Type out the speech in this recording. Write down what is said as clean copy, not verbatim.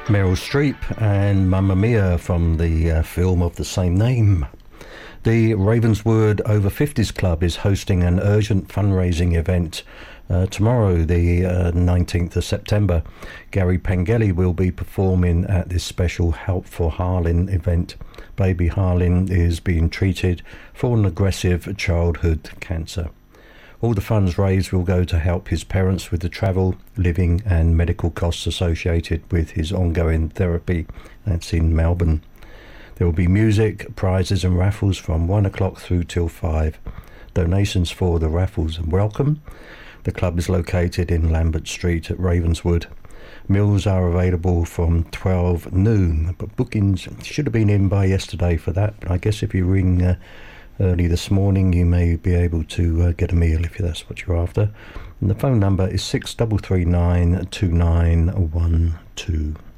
Meryl Streep and Mamma Mia from the film of the same name. The Ravenswood Over 50s Club is hosting an urgent fundraising event tomorrow, the 19th of September. Gary Pengelly will be performing at this special Help for Harlin event. Baby Harlin is being treated for an aggressive childhood cancer. All the funds raised will go to help his parents with the travel, living and medical costs associated with his ongoing therapy. That's in Melbourne. There will be music, prizes and raffles from 1 o'clock through till 5. Donations for the raffles are welcome. The club is located in Lambert Street at Ravenswood. Meals are available from 12 noon, but bookings should have been in by yesterday for that. I guess if you ring early this morning, you may be able to get a meal if that's what you're after. And the phone number is 6339 2912.